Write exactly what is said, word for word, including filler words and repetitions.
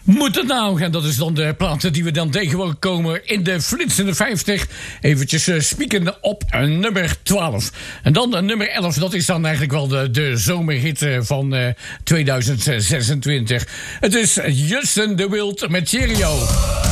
Moet het nou? En dat is dan de platen die we dan tegenwoordig komen in de flitsende vijftig. Eventjes uh, spieken op uh, nummer twaalf. En dan uh, nummer elf, dat is dan eigenlijk wel de, de zomerhit uh, van uh, tweeduizend zesentwintig. Het is Justin de Wild met Cheerio.